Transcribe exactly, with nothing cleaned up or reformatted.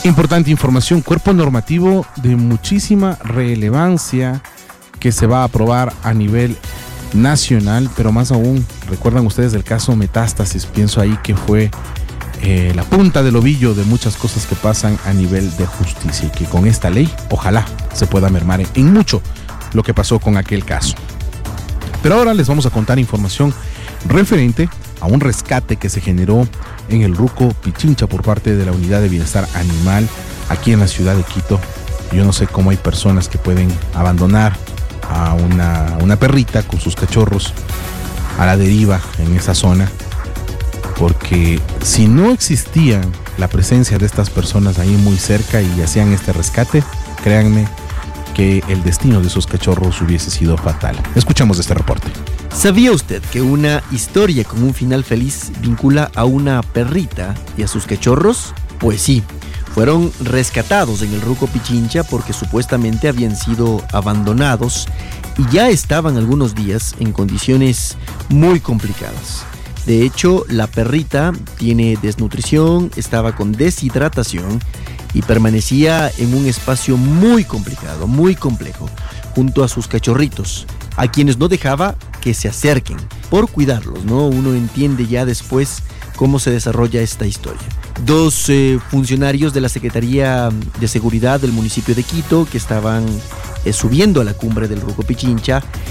Importante información, cuerpo normativo de muchísima relevancia que se va a aprobar a nivel nacional, pero más aún, recuerdan ustedes el caso Metástasis, pienso ahí que fue eh, la punta del ovillo de muchas cosas que pasan a nivel de justicia y que con esta ley, ojalá se pueda mermar en mucho lo que pasó con aquel caso. Pero ahora les vamos a contar información referente a un rescate que se generó en el Ruco Pichincha por parte de la Unidad de Bienestar Animal aquí en la ciudad de Quito. Yo no sé cómo hay personas que pueden abandonar a una, una perrita con sus cachorros a la deriva en esa zona, porque si no existía la presencia de estas personas ahí muy cerca y hacían este rescate, créanme que el destino de esos cachorros hubiese sido fatal. Escuchamos este reporte. ¿Sabía usted que una historia con un final feliz vincula a una perrita y a sus cachorros? Pues sí, fueron rescatados en el Ruco Pichincha porque supuestamente habían sido abandonados y ya estaban algunos días en condiciones muy complicadas. De hecho, la perrita tiene desnutrición, estaba con deshidratación y permanecía en un espacio muy complicado, muy complejo, junto a sus cachorritos, a quienes no dejaba que se acerquen por cuidarlos, ¿no? Uno entiende ya después cómo se desarrolla esta historia. Dos eh, funcionarios de la Secretaría de Seguridad del municipio de Quito que estaban eh, subiendo a la cumbre del Ruco Pichincha